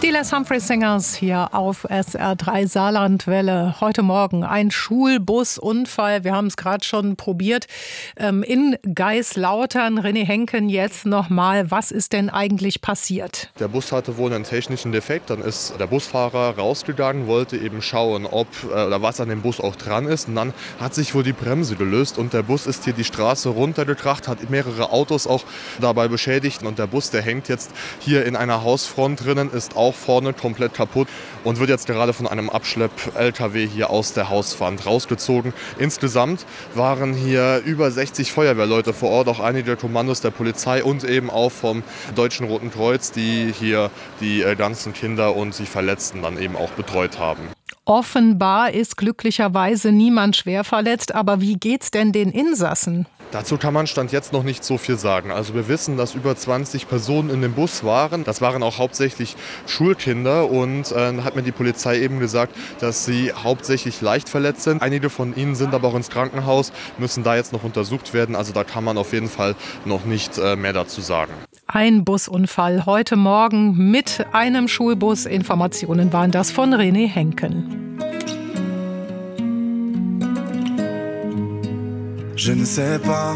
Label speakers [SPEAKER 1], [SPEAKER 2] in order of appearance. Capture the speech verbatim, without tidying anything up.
[SPEAKER 1] Die Les Humphrey Singers hier auf S R drei Saarlandwelle. Heute Morgen ein Schulbusunfall. Wir haben es gerade schon probiert. Ähm, in Geislautern. René Henken, jetzt nochmal. Was ist denn eigentlich passiert?
[SPEAKER 2] Der Bus hatte wohl einen technischen Defekt. Dann ist der Busfahrer rausgegangen, wollte eben schauen, ob äh, oder was an dem Bus auch dran ist. Und dann hat sich wohl die Bremse gelöst und der Bus ist hier die Straße runtergekracht, hat mehrere Autos auch dabei beschädigt. Und der Bus, der hängt jetzt hier in einer Hausfront drinnen, ist auch vorne komplett kaputt und wird jetzt gerade von einem Abschlepp-L K W hier aus der Hauswand rausgezogen. Insgesamt waren hier über sechzig Feuerwehrleute vor Ort, auch einige Kommandos der Polizei und eben auch vom Deutschen Roten Kreuz, die hier die ganzen Kinder und die Verletzten dann eben auch betreut haben.
[SPEAKER 1] Offenbar ist glücklicherweise niemand schwer verletzt, aber wie geht's denn den Insassen?
[SPEAKER 2] Dazu kann man Stand jetzt noch nicht so viel sagen. Also wir wissen, dass über zwanzig Personen in dem Bus waren. Das waren auch hauptsächlich Schulkinder und äh, hat mir die Polizei eben gesagt, dass sie hauptsächlich leicht verletzt sind. Einige von ihnen sind aber auch ins Krankenhaus, müssen da jetzt noch untersucht werden. Also da kann man auf jeden Fall noch nicht äh, mehr dazu sagen.
[SPEAKER 1] Ein Busunfall heute Morgen mit einem Schulbus. Informationen waren das von René Henken.
[SPEAKER 3] Je ne sais pas